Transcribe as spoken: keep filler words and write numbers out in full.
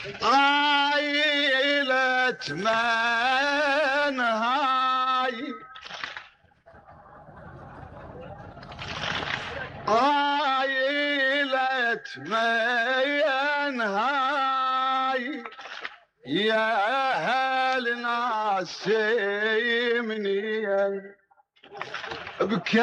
عائلة من هاي عائلة من هاي يا أهل ناس منين بك